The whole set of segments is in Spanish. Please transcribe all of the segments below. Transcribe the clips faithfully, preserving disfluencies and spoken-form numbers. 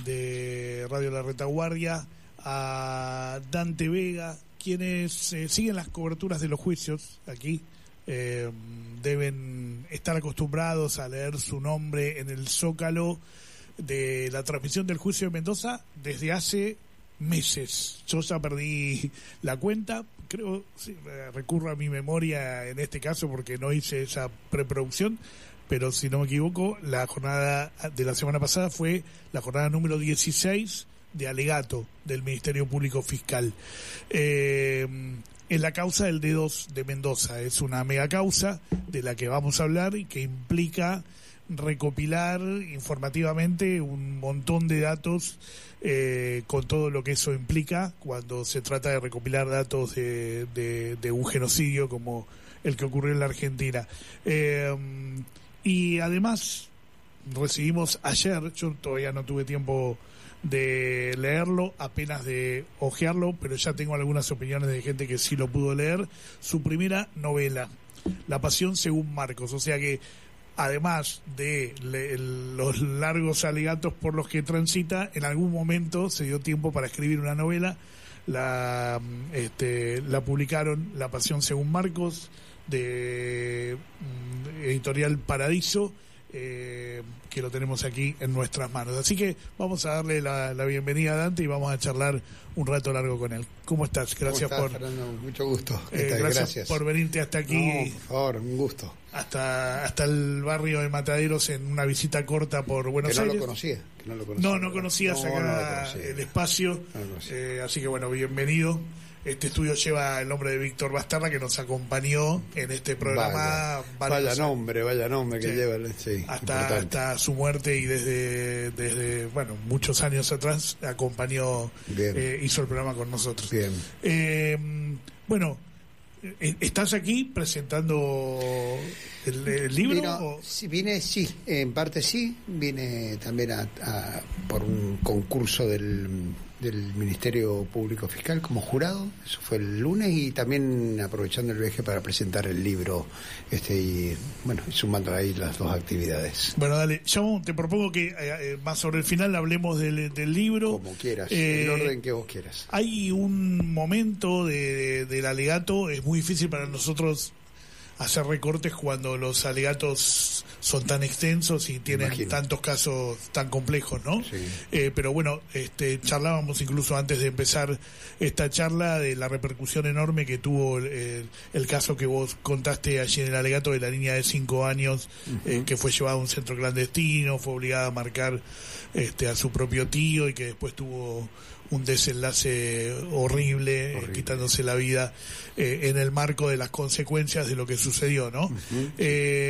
de Radio La Retaguardia, a Dante Vega, quienes eh, siguen las coberturas de los juicios aquí. Eh, deben estar acostumbrados a leer su nombre en el zócalo de la transmisión del juicio de Mendoza desde hace meses. Yo ya perdí la cuenta, creo, sí, recurro a mi memoria en este caso porque no hice esa preproducción, pero si no me equivoco, la jornada de la semana pasada fue la jornada número dieciséis de alegato del Ministerio Público Fiscal. Eh, en la causa del D dos de Mendoza. Es una mega causa de la que vamos a hablar y que implica recopilar informativamente un montón de datos eh, con todo lo que eso implica cuando se trata de recopilar datos de, de, de un genocidio como el que ocurrió en la Argentina. Eh, y además recibimos ayer, yo todavía no tuve tiempo de leerlo, apenas de ojearlo, pero ya tengo algunas opiniones de gente que sí lo pudo leer, su primera novela, La Pasión según Marcos, o sea que además de le, los largos alegatos por los que transita, en algún momento se dio tiempo para escribir una novela, la, este, la publicaron, La Pasión según Marcos, de um, Editorial Paradiso, Eh, que lo tenemos aquí en nuestras manos. Así que vamos a darle la, la bienvenida a Dante y vamos a charlar un rato largo con él. ¿Cómo estás? Gracias ¿Cómo estás, por Fernando? Mucho gusto. Eh, gracias, gracias por venirte hasta aquí. No, por favor, un gusto. Hasta hasta el barrio de Mataderos en una visita corta por Buenos que no Aires. Lo conocía, que no lo conocía. No, no conocías no, acá no lo conocía. El espacio. No lo conocía. Eh, así que bueno, bienvenido. Este estudio lleva el nombre de Víctor Bastarda, que nos acompañó en este programa. Vaya, vaya nombre, vaya nombre que sí. lleva. Sí, hasta, hasta su muerte y desde, desde bueno, muchos años atrás acompañó, eh, hizo el programa con nosotros. Bien. Eh, bueno, ¿estás aquí presentando el, el libro? Vino, o? Sí, vine, sí, en parte sí. Vine también a, a por un concurso del... del Ministerio Público Fiscal como jurado, eso fue el lunes, y también aprovechando el viaje para presentar el libro, este y bueno, sumando ahí las dos actividades. Bueno, dale, yo te propongo que eh, más sobre el final hablemos del, del libro. Como quieras, eh, en el orden que vos quieras. Hay un momento de, de, del alegato, es muy difícil para nosotros hacer recortes cuando los alegatos son tan extensos y tienen Imagino. tantos casos tan complejos, ¿no? Sí. Eh, pero bueno, este, charlábamos incluso antes de empezar esta charla de la repercusión enorme que tuvo el, el, el caso que vos contaste allí en el alegato de la niña de cinco años, uh-huh. eh, que fue llevada a un centro clandestino, fue obligada a marcar este, a su propio tío y que después tuvo un desenlace horrible, horrible. quitándose la vida eh, en el marco de las consecuencias de lo que sucedió, ¿no? Uh-huh. Eh,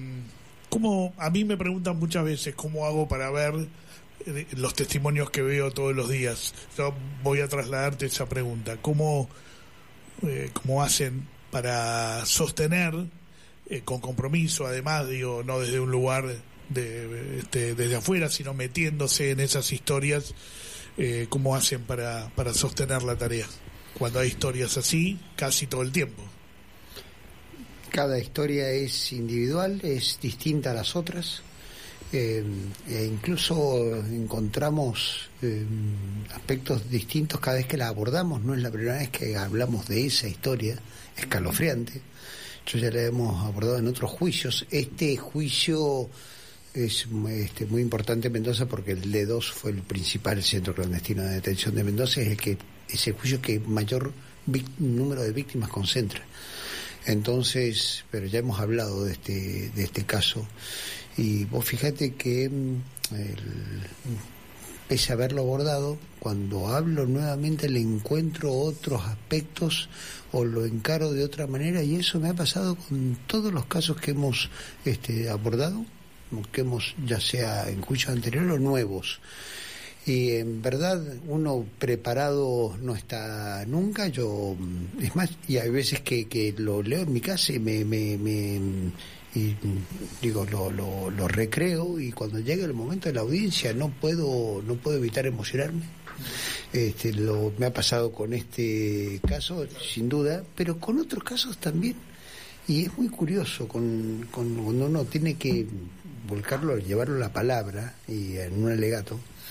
¿Cómo, a mí me preguntan muchas veces cómo hago para ver eh, los testimonios que veo todos los días? Yo voy a trasladarte esa pregunta. ¿Cómo, eh, cómo hacen para sostener eh, con compromiso, además, digo, no desde un lugar de, este, desde afuera, sino metiéndose en esas historias, eh, cómo hacen para, para sostener la tarea cuando hay historias así casi todo el tiempo? Cada historia es individual, es distinta a las otras, eh, e incluso encontramos eh, aspectos distintos cada vez que la abordamos. No es la primera vez que hablamos de esa historia escalofriante. Yo ya la hemos abordado en otros juicios. Este juicio es este, muy importante en Mendoza porque el D dos fue el principal centro clandestino de detención de Mendoza, es el que es el juicio que mayor vic- número de víctimas concentra. Entonces, pero ya hemos hablado de este de este caso, y vos fíjate que el, pese a haberlo abordado, cuando hablo nuevamente le encuentro otros aspectos o lo encaro de otra manera, y eso me ha pasado con todos los casos que hemos este, abordado, que hemos ya sea en juicios anteriores o nuevos. Y en verdad uno preparado no está nunca. Yo, es más, y hay veces que, que lo leo en mi casa y me, me, me y digo lo, lo, lo recreo, y cuando llega el momento de la audiencia no puedo no puedo evitar emocionarme. Este, lo me ha pasado con este caso sin duda, pero con otros casos también. Y es muy curioso con, con cuando uno tiene que volcarlo, llevarlo a la palabra y en un alegato.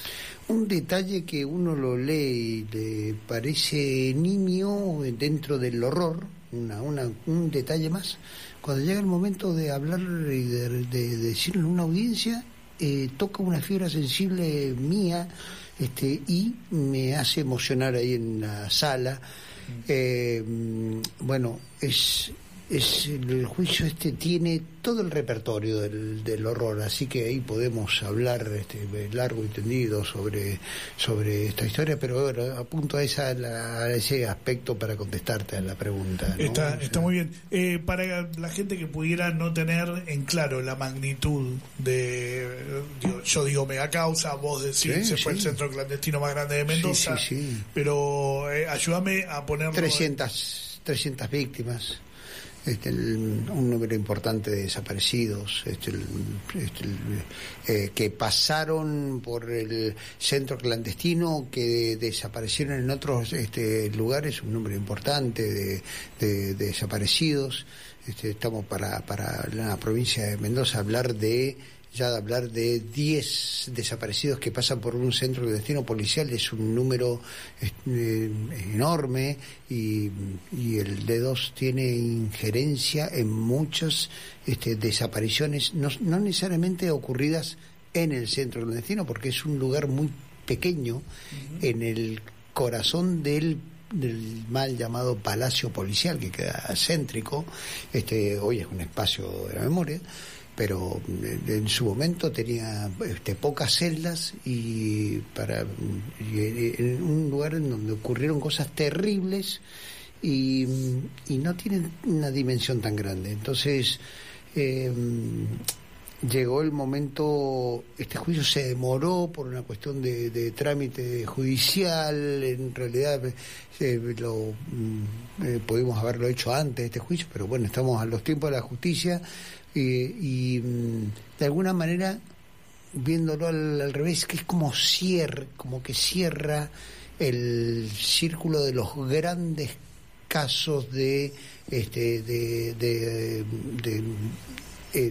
un detalle que uno lo lee y le parece nimio dentro del horror, una, una, un detalle más. Cuando llega el momento de hablar y de, de, de decirlo en una audiencia, eh, toca una fibra sensible mía, este, y me hace emocionar ahí en la sala. Eh, bueno, es... Es, el juicio este tiene todo el repertorio del, del horror, así que ahí podemos hablar este, largo y tendido sobre, sobre esta historia, pero bueno, apunto a, esa, a ese aspecto para contestarte a la pregunta, ¿no? Está, o sea, está muy bien. Eh, para la gente que pudiera no tener en claro la magnitud de, digo, yo digo mega causa, vos decís, sí, se fue sí. el centro clandestino más grande de Mendoza, sí, sí, sí. pero eh, ayúdame a ponerlo... trescientas, trescientas víctimas. Este, el, un número importante de desaparecidos este, el, este, el, eh, que pasaron por el centro clandestino, que desaparecieron en otros este, lugares, un número importante de, de, de desaparecidos. Este, estamos para, para la provincia de Mendoza hablar de ya de hablar de diez desaparecidos que pasan por un centro de destino policial es un número eh, enorme, y, y el D dos tiene injerencia en muchas este, desapariciones, no, no necesariamente ocurridas en el centro de destino, porque es un lugar muy pequeño, uh-huh, en el corazón del del mal llamado Palacio Policial, que queda céntrico. Este, hoy es un espacio de la memoria, pero en su momento tenía este, pocas celdas y para y en un lugar en donde ocurrieron cosas terribles y, y no tienen una dimensión tan grande. Entonces eh, llegó el momento, este juicio se demoró por una cuestión de, de trámite judicial, en realidad eh, lo eh, pudimos haberlo hecho antes de este juicio, pero bueno, estamos a los tiempos de la justicia. Eh, y de alguna manera viéndolo al, al revés, que es como cierra, como que cierra el círculo de los grandes casos de este de de, de, de eh,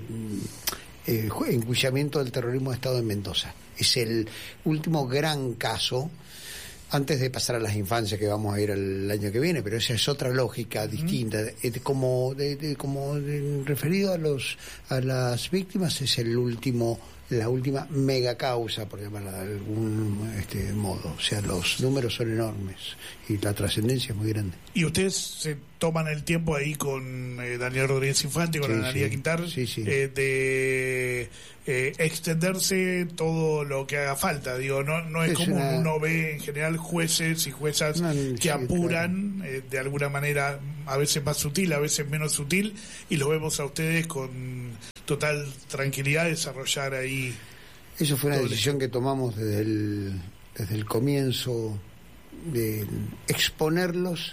eh, enjuiciamiento del terrorismo de Estado en Mendoza. Es el último gran caso, antes de pasar a las infancias, que vamos a ir el año que viene, pero esa es otra lógica uh-huh. distinta. De, de, como de, de, como de, referido a los a las víctimas, es el último, la última mega causa, por llamarla de algún este, modo. O sea, los números son enormes y la trascendencia es muy grande. ¿Y ustedes se toman el tiempo ahí con eh, Daniel Rodríguez Infante, con sí, Analía sí. Quintar, sí, sí. Eh, de eh, extenderse todo lo que haga falta? Digo, no no es, es como una... uno ve en general jueces y juezas no, que sí, apuran claro. eh, de alguna manera, a veces más sutil, a veces menos sutil, y los vemos a ustedes con total tranquilidad desarrollar ahí. Eso fue una decisión que tomamos desde el desde el comienzo, de exponerlos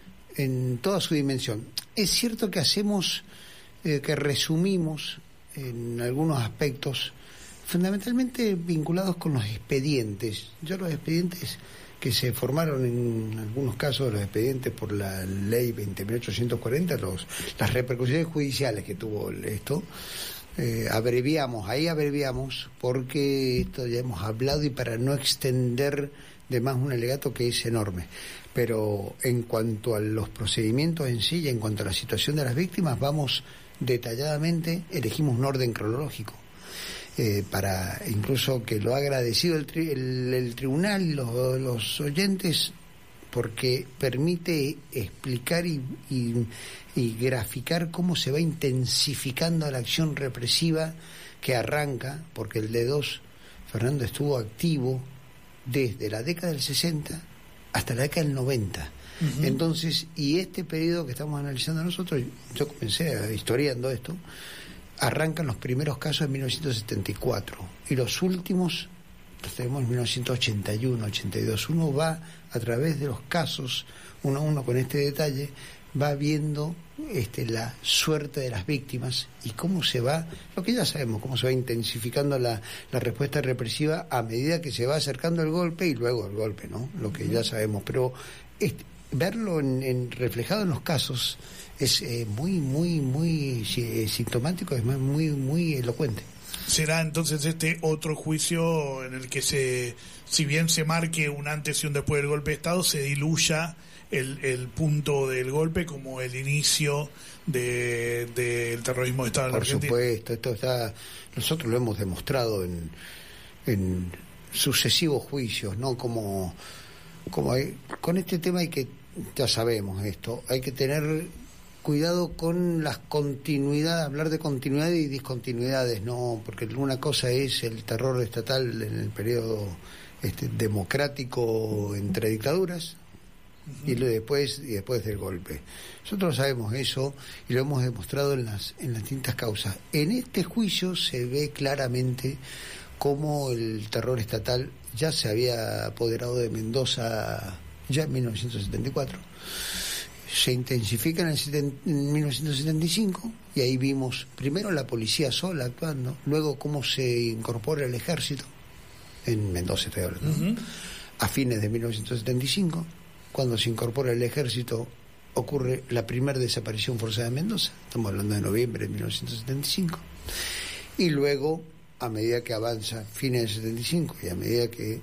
en toda su dimensión. Es cierto que hacemos, eh, que resumimos en algunos aspectos, fundamentalmente vinculados con los expedientes. Yo los expedientes que se formaron en algunos casos, los expedientes por la ley veinte mil ochocientos cuarenta, los, las repercusiones judiciales que tuvo esto, eh, abreviamos, ahí abreviamos, porque esto ya hemos hablado y para no extender de más un alegato que es enorme. Pero en cuanto a los procedimientos en sí y en cuanto a la situación de las víctimas, vamos detalladamente, elegimos un orden cronológico. Eh, para incluso que lo ha agradecido el, tri, el, el tribunal y los, los oyentes, porque permite explicar y, y, y graficar cómo se va intensificando la acción represiva que arranca, porque el D dos, Fernando, estuvo activo desde la década del sesenta hasta la década del noventa. Uh-huh. Entonces, y este periodo que estamos analizando nosotros, yo comencé historiando esto, arrancan los primeros casos en mil novecientos setenta y cuatro y los últimos los tenemos en mil novecientos ochenta y uno, ochenta y dos. Uno va a través de los casos, uno a uno con este detalle, va viendo este, la suerte de las víctimas y cómo se va, lo que ya sabemos, cómo se va intensificando la, la respuesta represiva a medida que se va acercando el golpe y luego el golpe, ¿no? Lo que ya sabemos, pero este, verlo en, en, reflejado en los casos es eh, muy, muy, muy eh, sintomático, es muy, muy elocuente. Será entonces este otro juicio en el que se, si bien se marque un antes y un después del golpe de Estado, se diluya el, el punto del golpe como el inicio de, del terrorismo de Estado en la Argentina. Por supuesto, esto está, nosotros lo hemos demostrado en, en sucesivos juicios, ¿no? Como, como hay, con este tema hay que, ya sabemos esto, hay que tener cuidado con las continuidades, hablar de continuidades y discontinuidades, no, porque una cosa es el terror estatal en el periodo este, democrático entre dictaduras, uh-huh. y lo después y después del golpe. Nosotros sabemos eso y lo hemos demostrado en las en las distintas causas. En este juicio se ve claramente cómo el terror estatal ya se había apoderado de Mendoza ya en mil novecientos setenta y cuatro. Se intensifica en, el en mil novecientos setenta y cinco y ahí vimos primero la policía sola actuando, luego cómo se incorpora el ejército en Mendoza, estoy hablando, uh-huh. a fines de mil novecientos setenta y cinco, cuando se incorpora el ejército ocurre la primera desaparición forzada de Mendoza, estamos hablando de noviembre de mil novecientos setenta y cinco, y luego a medida que avanza fines del setenta y cinco y a medida que,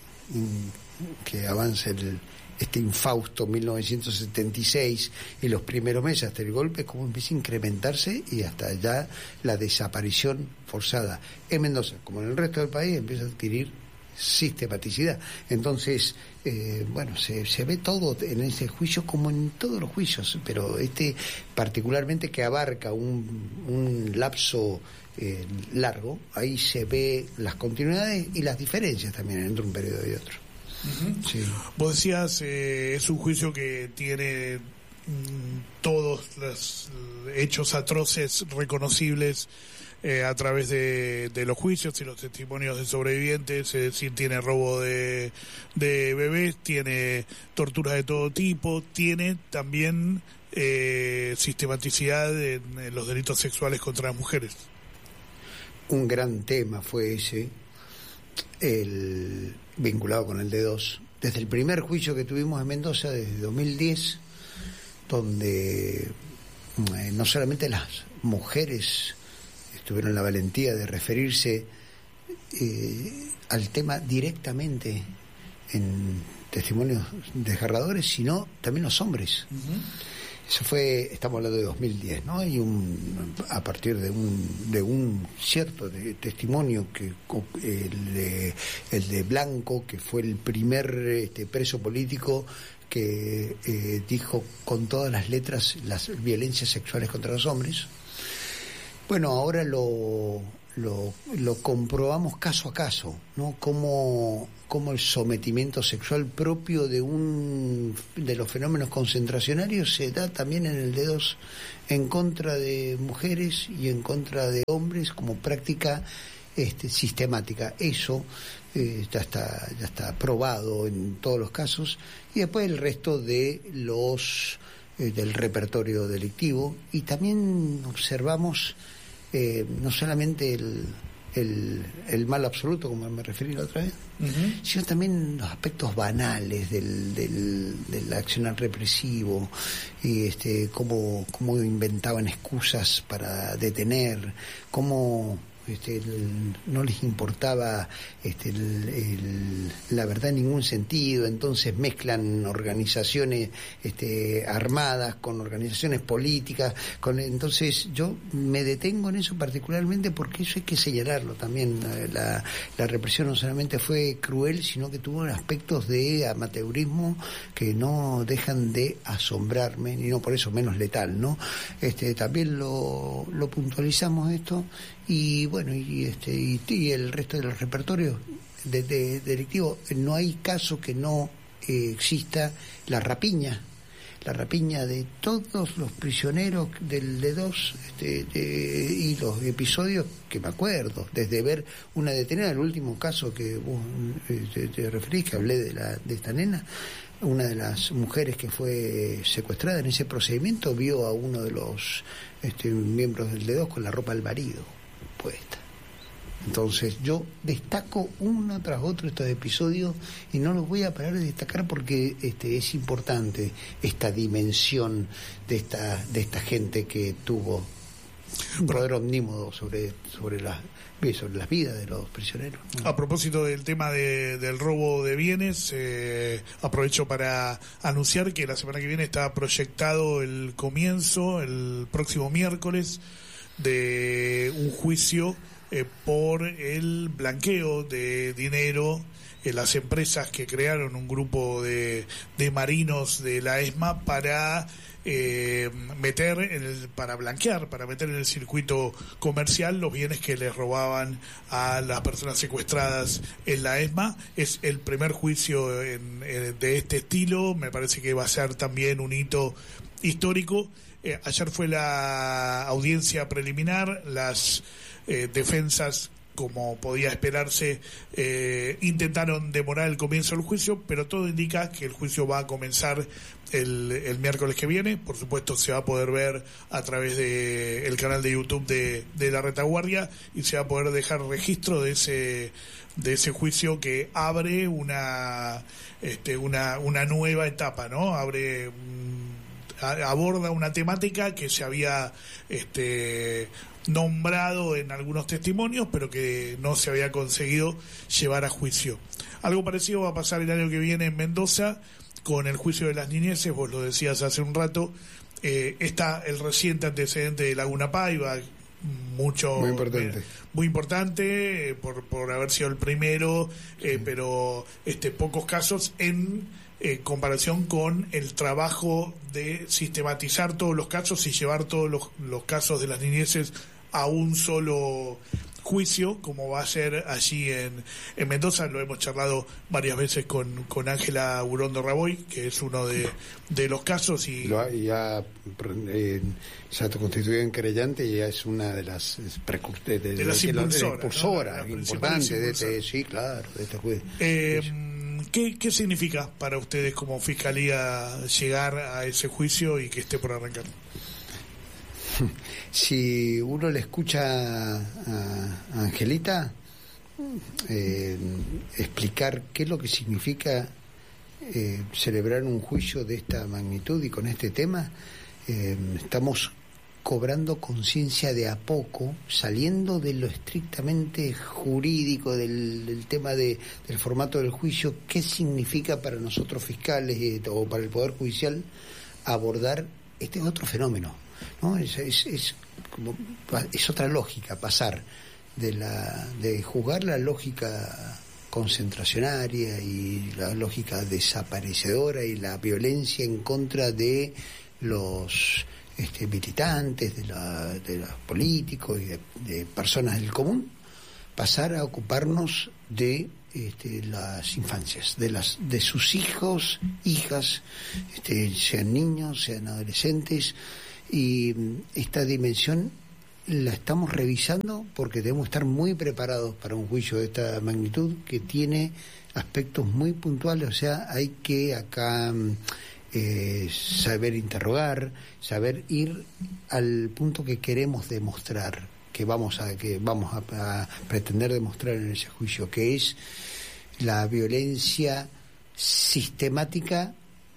que avanza el este infausto mil novecientos setenta y seis y los primeros meses hasta el golpe, como empieza a incrementarse y hasta ya la desaparición forzada en Mendoza, como en el resto del país, empieza a adquirir sistematicidad. Entonces, eh, bueno, se, se ve todo en ese juicio como en todos los juicios, pero este particularmente que abarca un, un lapso eh, largo, ahí se ve las continuidades y las diferencias también entre un periodo y otro. Uh-huh. Sí. Vos decías, eh, es un juicio que tiene mm, todos los hechos atroces reconocibles eh, a través de, de los juicios y los testimonios de sobrevivientes, es decir, tiene robo de, de bebés, tiene torturas de todo tipo, tiene también eh, sistematicidad en, en los delitos sexuales contra las mujeres. Un gran tema fue ese, el vinculado con el D dos, desde el primer juicio que tuvimos en Mendoza, desde dos mil diez, donde eh, no solamente las mujeres tuvieron la valentía de referirse eh, al tema directamente en testimonios desgarradores, sino también los hombres. Uh-huh. Eso fue, estamos hablando de dos mil diez, ¿no? Y un, a partir de un de un cierto de testimonio que el de, el de Blanco, que fue el primer este, preso político que eh, dijo con todas las letras las violencias sexuales contra los hombres. Bueno, ahora lo lo, lo comprobamos caso a caso, ¿no? Como como el sometimiento sexual propio de un de los fenómenos concentracionarios se da también en el D dos en contra de mujeres y en contra de hombres como práctica este, sistemática. Eso eh, ya está ya está probado en todos los casos, y después el resto de los eh, del repertorio delictivo, y también observamos eh, no solamente el El, el mal absoluto, como me referí la otra vez, uh-huh. sino también los aspectos banales del, del, del accionar represivo, y este cómo, cómo inventaban excusas para detener, cómo este, el, no les importaba este, el, el, la verdad en ningún sentido, entonces mezclan organizaciones este, armadas con organizaciones políticas, con, entonces yo me detengo en eso particularmente porque eso hay que señalarlo también. La, la represión no solamente fue cruel, sino que tuvo aspectos de amateurismo que no dejan de asombrarme, y no por eso menos letal, ¿no? Este, también lo, lo puntualizamos esto. Y bueno, y este y, y el resto de los repertorios de, de, delictivos, no hay caso que no eh, exista la rapiña, la rapiña de todos los prisioneros del D dos, este, de, y los episodios que me acuerdo, desde ver una detenida, el último caso que vos eh, te, te referís, que hablé de, la, de esta nena, una de las mujeres que fue secuestrada en ese procedimiento vio a uno de los este, miembros del D dos con la ropa del marido puesta. Entonces yo destaco uno tras otro estos episodios y no los voy a parar de destacar porque este es importante esta dimensión de esta de esta gente que tuvo un poder omnímodo sobre, sobre las sobre las vidas de los prisioneros. A propósito del tema de, del robo de bienes, eh, aprovecho para anunciar que la semana que viene está proyectado el comienzo, el próximo miércoles, de un juicio eh, por el blanqueo de dinero en las empresas que crearon un grupo de, de marinos de la ESMA para eh, meter en el, para blanquear, para meter en el circuito comercial los bienes que les robaban a las personas secuestradas en la ESMA. Es el primer juicio en, en, de este estilo, me parece que va a ser también un hito histórico. Eh, ayer fue la audiencia preliminar, las eh, defensas, como podía esperarse, eh, intentaron demorar el comienzo del juicio, pero todo indica que el juicio va a comenzar el, el miércoles que viene. Por supuesto, se va a poder ver a través de el canal de YouTube de, de La Retaguardia, y se va a poder dejar registro de ese de ese juicio que abre una este, una una nueva etapa, ¿no? Abre aborda una temática que se había este nombrado en algunos testimonios, pero que no se había conseguido llevar a juicio. Algo parecido va a pasar el año que viene en Mendoza con el juicio de las niñeces. Vos lo decías hace un rato. Eh, está el reciente antecedente de Laguna Paiva, mucho muy importante, eh, muy importante eh, por por haber sido el primero, eh, sí. pero este pocos casos en Eh, comparación con el trabajo de sistematizar todos los casos y llevar todos los, los casos de las niñeces a un solo juicio, como va a ser allí en, en Mendoza. Lo hemos charlado varias veces con con Ángela Urondo Raboy, que es uno de, de los casos, y lo ha, ya eh, se ha constituido en querellante y ya es una de las precu- de, de, de las impulsoras, impulsora, ¿no? importante de este, sí, claro, de este juicio. Eh, ¿Qué, ¿Qué significa para ustedes como Fiscalía llegar a ese juicio y que esté por arrancar? Si uno le escucha a Angelita eh, explicar qué es lo que significa eh, celebrar un juicio de esta magnitud y con este tema, eh, estamos cobrando conciencia de a poco, saliendo de lo estrictamente jurídico, del, del tema de, del formato del juicio, qué significa para nosotros fiscales eh, o para el Poder Judicial abordar este otro fenómeno, ¿no? Es, es, es, como, es otra lógica, pasar de, la, de juzgar la lógica concentracionaria y la lógica desaparecedora y la violencia en contra de los Este, militantes, de, la, de los políticos y de, de personas del común, pasar a ocuparnos de este, las infancias, de las de sus hijos, hijas, este, sean niños, sean adolescentes, y esta dimensión la estamos revisando porque debemos estar muy preparados para un juicio de esta magnitud que tiene aspectos muy puntuales. O sea, hay que acá Eh, saber interrogar, saber ir al punto que queremos demostrar, que vamos a que vamos a, a pretender demostrar en ese juicio, que es la violencia sistemática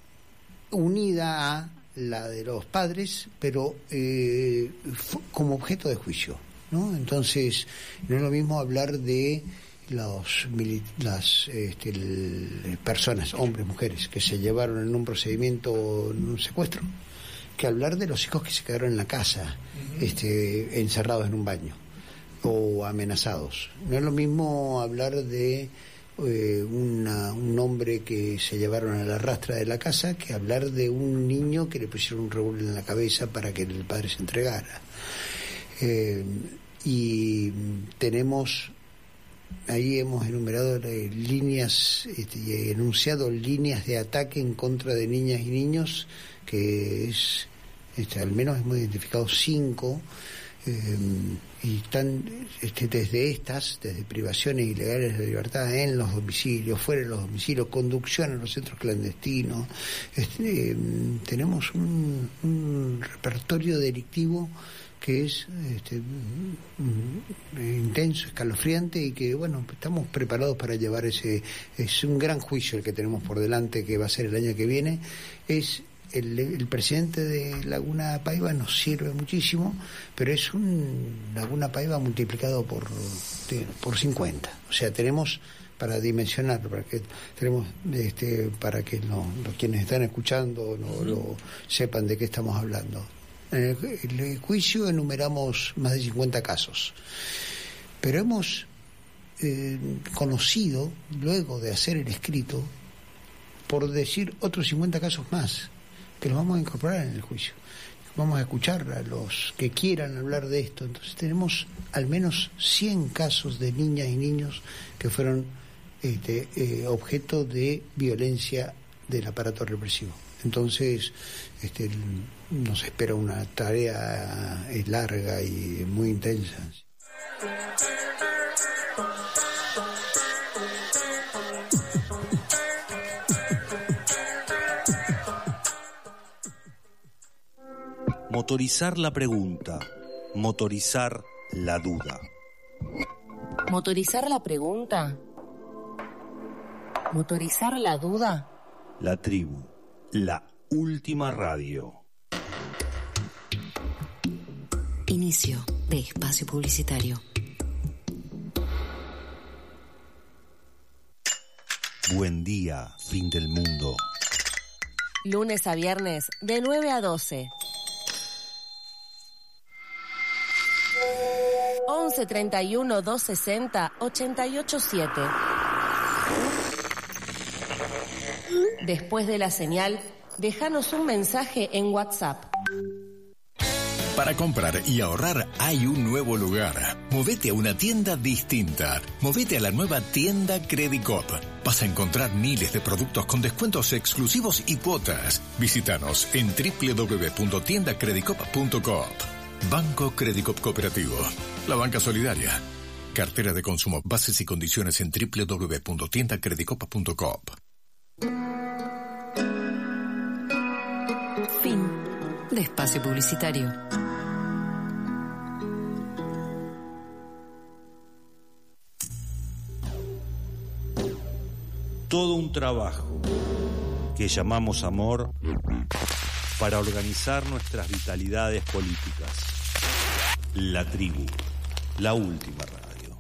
unida a la de los padres, pero eh, como objeto de juicio, ¿no? Entonces no es lo mismo hablar de los las este, el, personas, hombres, mujeres, que se llevaron en un procedimiento, en un secuestro, que hablar de los hijos que se quedaron en la casa, uh-huh. este, encerrados en un baño o amenazados. No es lo mismo hablar de eh, una, un hombre que se llevaron a la rastra de la casa que hablar de un niño que le pusieron un revólver en la cabeza para que el padre se entregara. Eh, y tenemos ahí hemos enumerado eh, líneas este, y enunciado líneas de ataque en contra de niñas y niños, que es este, al menos hemos identificado cinco, eh, y están este, desde estas, desde privaciones ilegales de libertad en los domicilios, fuera de los domicilios, conducción en los centros clandestinos. Este, eh, tenemos un, un repertorio delictivo que es este, intenso, escalofriante, y que, bueno, estamos preparados para llevar ese... Es un gran juicio el que tenemos por delante, que va a ser el año que viene. Es el, el presidente de Laguna Paiva nos sirve muchísimo, pero es un Laguna Paiva multiplicado por, por cincuenta. O sea, tenemos, para dimensionarlo, para que tenemos este para que no, los quienes están escuchando no lo sepan de qué estamos hablando. En el, en el juicio enumeramos más de cincuenta casos, pero hemos eh, conocido, luego de hacer el escrito, por decir otros cincuenta casos más, que los vamos a incorporar en el juicio. Vamos a escuchar a los que quieran hablar de esto. Entonces tenemos al menos cien casos de niñas y niños que fueron este, eh, objeto de violencia del aparato represivo. Entonces este, nos espera una tarea eh, larga y muy intensa. Motorizar la pregunta, motorizar la duda. ¿Motorizar la pregunta? ¿Motorizar la duda? La tribu, la última radio. Inicio de espacio publicitario. Buen día, fin del mundo. Lunes a viernes, de nueve a doce. once treinta y uno, doscientos sesenta, ochenta y ocho siete. Después de la señal, déjanos un mensaje en WhatsApp. Para comprar y ahorrar hay un nuevo lugar. Movete a una tienda distinta. Movete a la nueva tienda Credicop. Vas a encontrar miles de productos con descuentos exclusivos y cuotas. Visítanos en doble u doble u doble u punto tienda credicop punto coop. Banco Credicop Cooperativo. La banca solidaria. Cartera de consumo. Bases y condiciones en doble u doble u doble u punto tienda credicop punto coop. Fin de espacio publicitario. Todo un trabajo que llamamos amor para organizar nuestras vitalidades políticas. La tribu, la última radio.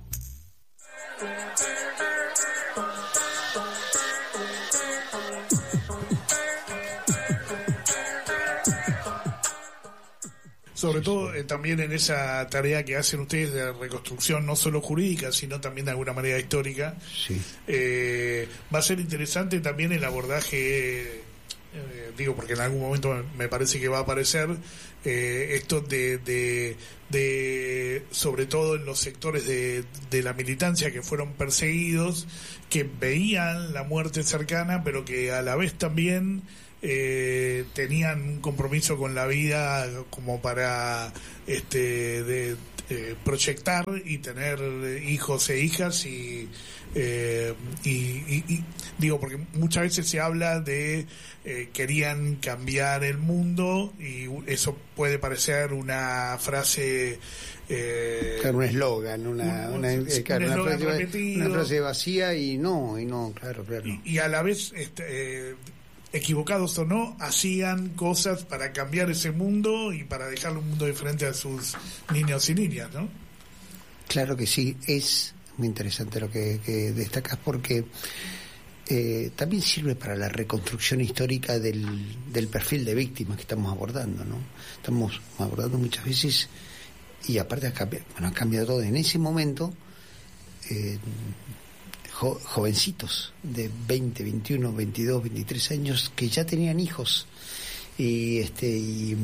Sobre todo eh, también en esa tarea que hacen ustedes de reconstrucción no solo jurídica, sino también de alguna manera histórica. Sí. Eh, va a ser interesante también el abordaje, eh, digo porque en algún momento me parece que va a aparecer, eh, esto de, de, de, sobre todo en los sectores de, de la militancia que fueron perseguidos, que veían la muerte cercana, pero que a la vez también Eh, tenían un compromiso con la vida como para este de, eh, proyectar y tener hijos e hijas y, eh, y, y, y digo porque muchas veces se habla de eh, querían cambiar el mundo y eso puede parecer una frase eh, claro, un eslogan, una, un, una, eh, claro, un una, frase, una frase vacía y no, y no, claro, claro. Y, y a la vez este, eh, equivocados o no, hacían cosas para cambiar ese mundo y para dejarle un mundo diferente a sus niños y niñas, ¿no? Claro que sí, es muy interesante lo que, que destacas porque eh, también sirve para la reconstrucción histórica del, del perfil de víctimas que estamos abordando, ¿no? Estamos abordando muchas veces y aparte ha cambiado, bueno, ha cambiado todo. En ese momento eh, jo, jovencitos de veinte, veintiuno, veintidós, veintitrés años que ya tenían hijos y este y,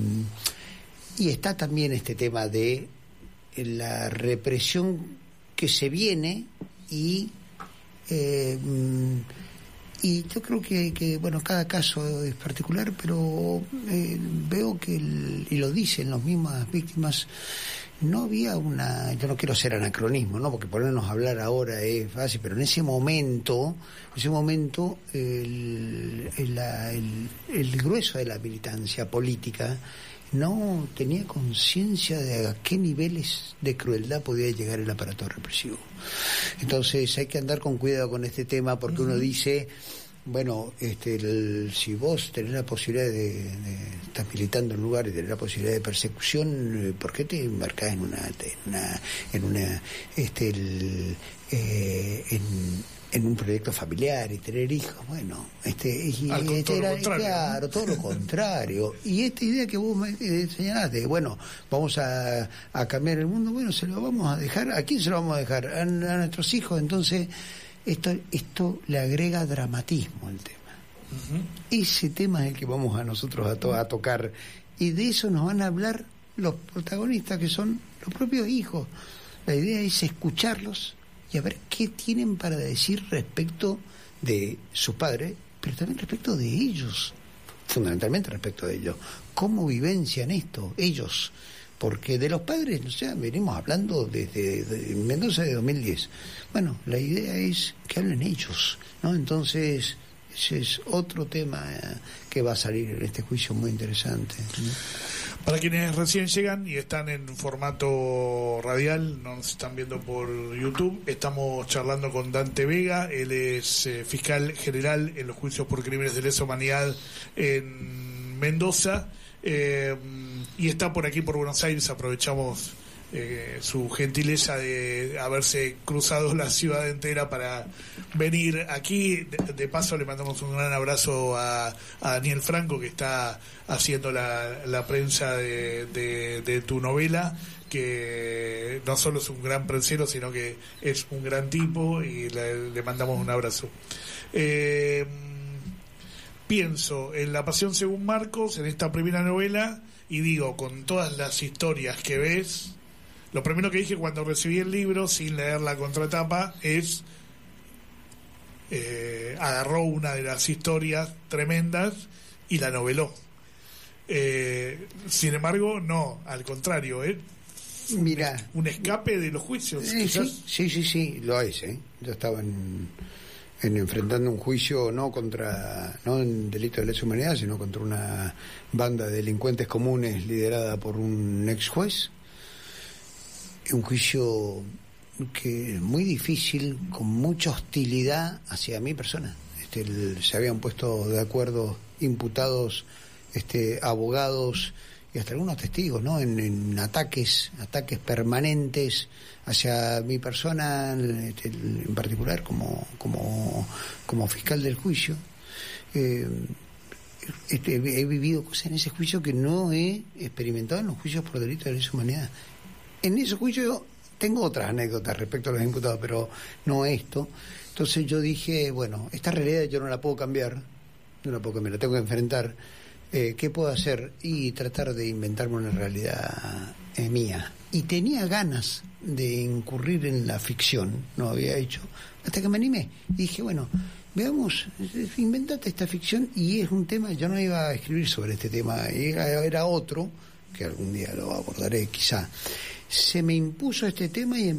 y está también este tema de la represión que se viene y eh, y yo creo que, que bueno, cada caso es particular, pero eh, veo que el, y lo dicen las mismas víctimas, no había una, yo no quiero hacer anacronismo, ¿no? Porque ponernos a hablar ahora es fácil, pero en ese momento, en ese momento el, el, la, el, el grueso de la militancia política no tenía conciencia de a qué niveles de crueldad podía llegar el aparato represivo. Entonces hay que andar con cuidado con este tema porque uno dice, Bueno, este, el, si vos tenés la posibilidad de, de estás militando en un lugar y tenés la posibilidad de persecución, ¿por qué te embarcás en una, en una, en una, este, el, eh, en, en un proyecto familiar y tener hijos? Bueno, este, y, Al, este todo era, lo contrario, claro, ¿no? todo lo contrario. Y esta idea que vos me eh, señalaste, bueno, vamos a, a cambiar el mundo, bueno, se lo vamos a dejar, ¿a quién se lo vamos a dejar? A, a nuestros hijos. Entonces, esto, esto le agrega dramatismo al tema. Uh-huh. Ese tema es el que vamos a nosotros a, to- a tocar, y de eso nos van a hablar los protagonistas, que son los propios hijos. La idea es escucharlos y a ver qué tienen para decir respecto de sus padres, pero también respecto de ellos, fundamentalmente respecto de ellos, cómo vivencian esto ellos, porque de los padres, o sea, venimos hablando desde de Mendoza de dos mil diez. Bueno, la idea es que hablen ellos, ¿no? Entonces, ese es otro tema eh, que va a salir en este juicio muy interesante, ¿no? Para quienes recién llegan y están en formato radial, no nos están viendo por YouTube, estamos charlando con Dante Vega. Él es eh, fiscal general en los juicios por crímenes de lesa humanidad en Mendoza, eh, y está por aquí por Buenos Aires. Aprovechamos eh, su gentileza de haberse cruzado la ciudad entera para venir aquí. De, de paso le mandamos un gran abrazo a, a Daniel Franco, que está haciendo la, la prensa de, de, de tu novela, que no solo es un gran prensero, sino que es un gran tipo, y le, le mandamos un abrazo. Eh, pienso en La Pasión según Marcos, en esta primera novela, y digo, con todas las historias que ves, lo primero que dije cuando recibí el libro, sin leer la contratapa, es eh, agarró una de las historias tremendas y la noveló. Eh, sin embargo, no, al contrario, ¿eh? Mira, un escape de los juicios. Eh, sí, sí, sí, sí, lo es, ¿eh? Yo estaba en, en enfrentando un juicio no contra, no en delito de lesa humanidad, sino contra una banda de delincuentes comunes liderada por un ex juez. Un juicio que es muy difícil, con mucha hostilidad hacia mi persona. Este, el, se habían puesto de acuerdo imputados, este, abogados y hasta algunos testigos, ¿no? En, en ataques, ataques permanentes hacia mi persona, este, en particular como como como fiscal del juicio. Eh, este, he vivido cosas en ese juicio que no he experimentado en los juicios por delito de lesa humanidad. En ese juicio yo tengo otras anécdotas respecto a los imputados, pero no esto. Entonces yo dije, bueno, esta realidad yo no la puedo cambiar, no la puedo cambiar, la tengo que enfrentar. Eh, ¿Qué puedo hacer? Y tratar de inventarme una realidad eh, mía. Y tenía ganas de incurrir en la ficción, no lo había hecho, hasta que me animé. Y dije, bueno, veamos, inventate esta ficción, y es un tema, yo no iba a escribir sobre este tema, era, era otro, que algún día lo abordaré quizá. Se me impuso este tema y